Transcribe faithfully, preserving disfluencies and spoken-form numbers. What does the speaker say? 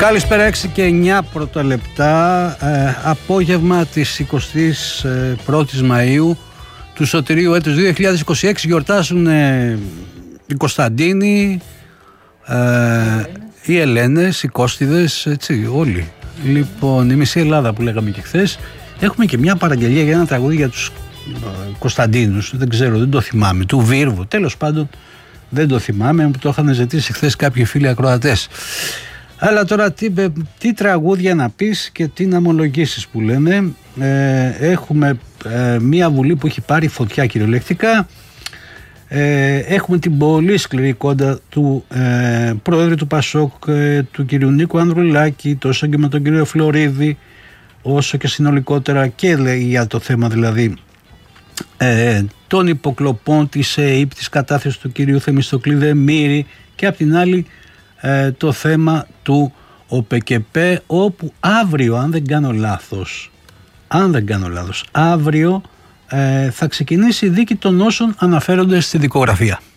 Καλησπέρα, έξι και εννιά πρώτα λεπτά, ε, απόγευμα της εικοστής πρώτης Μαΐου του Σωτηρίου έτους δύο χιλιάδες είκοσι έξι. Γιορτάζουν ε, οι Κωνσταντίνοι, ε, οι Ελένες, οι Κώστιδες, έτσι όλοι. Λοιπόν, η μισή Ελλάδα που λέγαμε και χθες. Έχουμε και μια παραγγελία για ένα τραγούδι για τους ε, Κωνσταντίνους, δεν ξέρω, δεν το θυμάμαι, του Βίρβου, τέλος πάντων δεν το θυμάμαι, που το είχαν ζητήσει χθες κάποιοι φίλοι ακροατές. Αλλά τώρα τι, τι τραγούδια να πεις και τι να ομολογήσεις που λένε. Ε, έχουμε ε, μια Βουλή που έχει πάρει φωτιά κυριολεκτικά. Ε, έχουμε την πολύ σκληρή κόντα του ε, πρόεδρου του Πασόκ, ε, του κυρίου Νίκου Ανδρουλάκη, τόσο και με τον κύριο Φλωρίδη, όσο και συνολικότερα και λέει για το θέμα δηλαδή ε, των υποκλοπών της ΕΕΠ, της κατάθεσης του κυρίου Θεμιστοκλή Δεμήρη, και απ' την άλλη Ε, το θέμα του ΟΠΕΚΕΠΕ, όπου αύριο, αν δεν κάνω λάθος, αν δεν κάνω λάθος, αύριο ε, θα ξεκινήσει η δίκη των όσων αναφέρονται στη δικογραφία.